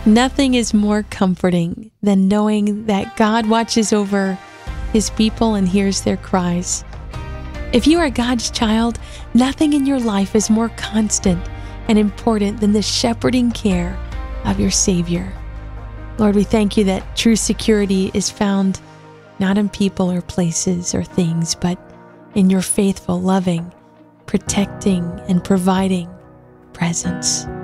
Nothing is more comforting than knowing that God watches over His people and hears their cries. If you are God's child, nothing in your life is more constant and important than the shepherding care of your Savior. Lord, we thank you that true security is found not in people or places or things, but in your faithful, loving, protecting, and providing presence.